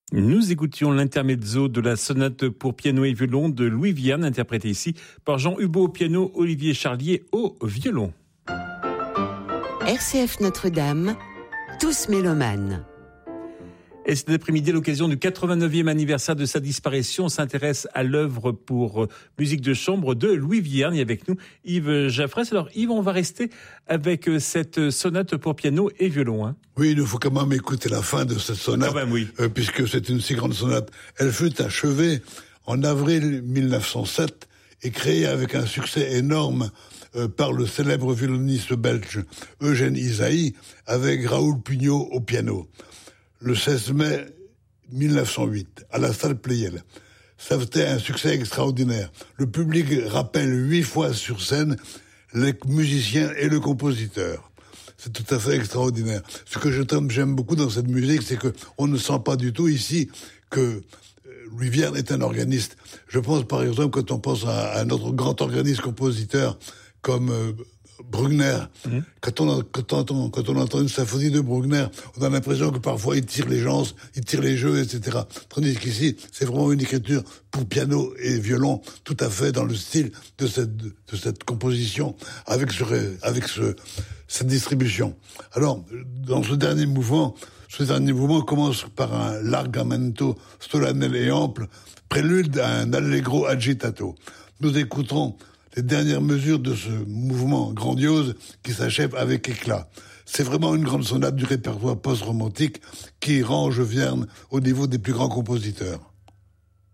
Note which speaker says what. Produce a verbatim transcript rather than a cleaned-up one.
Speaker 1: Nous écoutions l'intermezzo de la sonate pour piano et violon de Louis Vierne, interprété ici par Jean Hubaut au piano, Olivier Charlier au violon.
Speaker 2: R C F Notre-Dame, tous mélomanes.
Speaker 1: Et cet après-midi, à l'occasion du quatre-vingt-neuvième anniversaire de sa disparition, on s'intéresse à l'œuvre pour musique de chambre de Louis Vierne. Et avec nous, Yves Jaffrès. Alors Yves, on va rester avec cette sonate pour piano et violon. Hein.
Speaker 3: Oui, il nous faut quand même écouter la fin de cette sonate,
Speaker 1: ah ben oui.
Speaker 3: euh, puisque c'est une si grande sonate. Elle fut achevée en avril mille neuf cent sept et créée avec un succès énorme euh, par le célèbre violoniste belge Eugène Ysaÿe, avec Raoul Pugnot au piano. Le seize mai mille neuf cent huit, à la salle Pleyel. Ça c'était un succès extraordinaire. Le public rappelle huit fois sur scène les musiciens et le compositeur. C'est tout à fait extraordinaire. Ce que je j'aime beaucoup dans cette musique, c'est que on ne sent pas du tout ici que Louis Vierne est un organiste. Je pense par exemple, quand on pense à un autre grand organiste compositeur comme euh, Bruckner, mmh. quand, on, quand, on entend, quand on entend une symphonie de Bruckner, on a l'impression que parfois il tire les gens, il tire les jeux, et cetera. Tandis qu'ici, c'est vraiment une écriture pour piano et violon, tout à fait dans le style de cette, de cette composition, avec, ce, avec ce, cette distribution. Alors, dans ce dernier mouvement, ce dernier mouvement commence par un largamento solennel et ample, prélude à un allegro agitato. Nous écouterons les dernières mesures de ce mouvement grandiose qui s'achève avec éclat. C'est vraiment une grande sonate du répertoire post-romantique qui range Vierne au niveau des plus grands compositeurs.